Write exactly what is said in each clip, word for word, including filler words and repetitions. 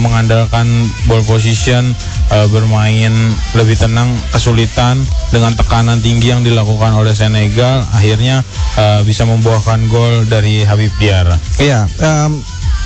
mengandalkan ball position, uh, bermain lebih tenang, kesulitan dengan tekanan tinggi yang dilakukan oleh Senegal, akhirnya uh, bisa membuahkan gol dari Habib Diarra. Iya, um,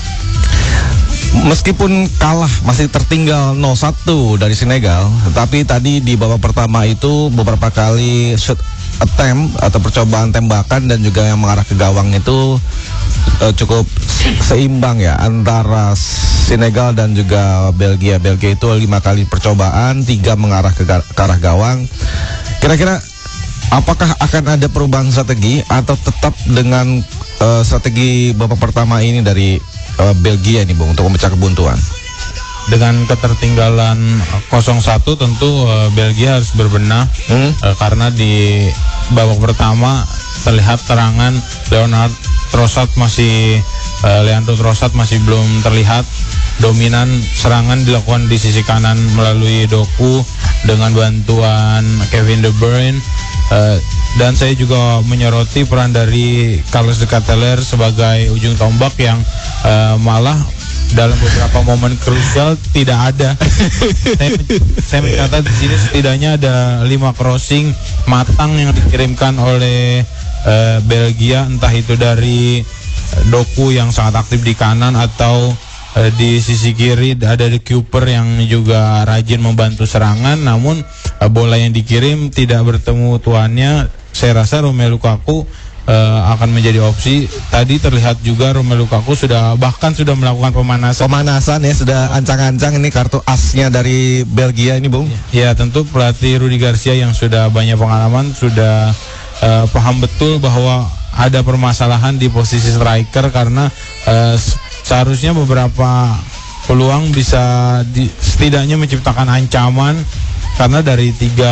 meskipun kalah masih tertinggal nol satu dari Senegal, tetapi tadi di babak pertama itu beberapa kali shot attempt atau percobaan tembakan dan juga yang mengarah ke gawang itu uh, cukup seimbang ya antara Senegal dan juga Belgia. Belgia itu lima kali percobaan, tiga mengarah ke, ke arah gawang. Kira-kira apakah akan ada perubahan strategi atau tetap dengan uh, strategi babak pertama ini dari uh, Belgia nih Bung untuk memecah kebuntuan? Dengan ketertinggalan nol satu tentu uh, Belgia harus berbenah, hmm? uh, karena di babak pertama terlihat terangan Leonard Trossard masih uh, Leandro Trossard masih belum terlihat. Dominan serangan dilakukan di sisi kanan melalui Doku dengan bantuan Kevin De Bruyne, uh, dan saya juga menyoroti peran dari Carlos de Ketelaere sebagai ujung tombak yang uh, malah dalam beberapa momen krusial tidak ada. saya, saya mencatat di sini setidaknya ada lima crossing matang yang dikirimkan oleh uh, Belgia, entah itu dari Doku yang sangat aktif di kanan atau uh, di sisi kiri ada di Cooper yang juga rajin membantu serangan. Namun uh, bola yang dikirim tidak bertemu tuannya. Saya rasa Romelu Lukaku Uh, akan menjadi opsi. Tadi terlihat juga Romelu Lukaku sudah bahkan sudah melakukan pemanasan. Pemanasan ya, sudah ancang-ancang ini kartu asnya dari Belgia ini, Bung. Ya, tentu pelatih Rudi Garcia yang sudah banyak pengalaman sudah uh, paham betul bahwa ada permasalahan di posisi striker karena uh, seharusnya beberapa peluang bisa di, setidaknya menciptakan ancaman, karena dari tiga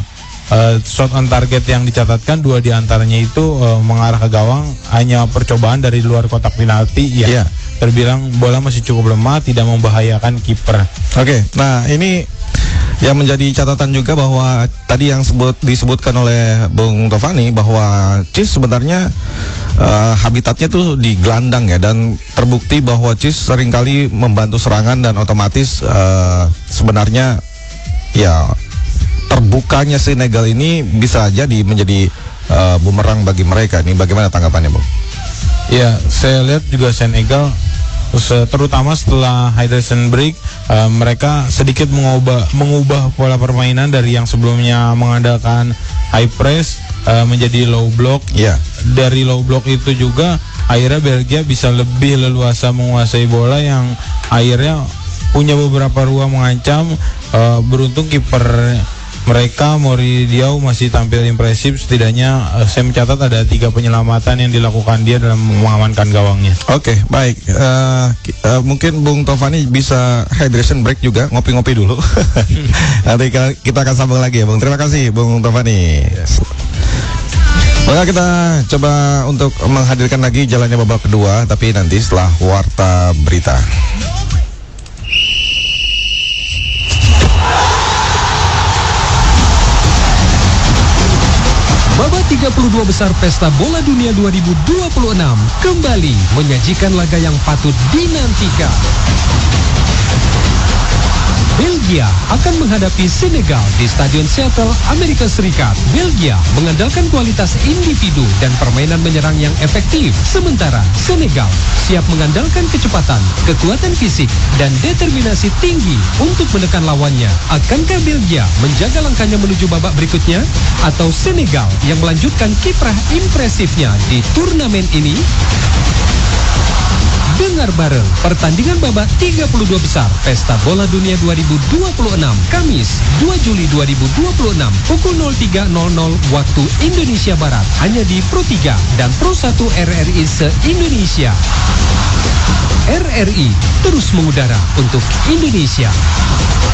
Uh, shot on target yang dicatatkan, dua diantaranya itu uh, mengarah ke gawang, hanya percobaan dari luar kotak penalti ya. Yeah. Terbilang bola masih cukup lemah, tidak membahayakan kiper. Oke, okay, nah ini yang menjadi catatan juga bahwa tadi yang sebut disebutkan oleh Bung Tovani bahwa Cis sebenarnya uh, habitatnya tuh di gelandang ya, dan terbukti bahwa Cis seringkali membantu serangan dan otomatis uh, sebenarnya ya terbukanya Senegal ini bisa jadi menjadi uh, bumerang bagi mereka. Ini bagaimana tanggapannya, Bung? Ya, saya lihat juga Senegal terutama setelah hydration break, uh, mereka sedikit mengubah mengubah pola permainan dari yang sebelumnya mengandalkan high press uh, menjadi low block. Yeah. Dari low block itu juga akhirnya Belgia bisa lebih leluasa menguasai bola yang akhirnya punya beberapa ruang mengancam. Uh, beruntung kiper mereka Mori Diaw masih tampil impresif. Setidaknya uh, saya mencatat ada tiga penyelamatan yang dilakukan dia dalam mengamankan gawangnya. Oke, okay, baik. Uh, uh, mungkin Bung Tovani bisa hydration break juga, ngopi-ngopi dulu. Nanti kita akan sambung lagi ya, Bung. Terima kasih, Bung Tovani. Yes. Maka kita coba untuk menghadirkan lagi jalannya babak kedua, tapi nanti setelah warta berita. Babak tiga puluh dua besar Pesta Bola Dunia dua ribu dua puluh enam kembali menyajikan laga yang patut dinantikan. Belgia akan menghadapi Senegal di Stadion Seattle, Amerika Serikat. Belgia mengandalkan kualitas individu dan permainan menyerang yang efektif, sementara Senegal siap mengandalkan kecepatan, kekuatan fisik, dan determinasi tinggi untuk menekan lawannya. Akankah Belgia menjaga langkahnya menuju babak berikutnya, atau Senegal yang melanjutkan kiprah impresifnya di turnamen ini? Dengar bareng pertandingan babak tiga puluh dua besar Pesta Bola Dunia dua ribu dua puluh enam Kamis dua Juli dua ribu dua puluh enam pukul nol tiga nol nol waktu Indonesia Barat, hanya di Pro tiga dan Pro satu R R I se-Indonesia. R R I terus mengudara untuk Indonesia.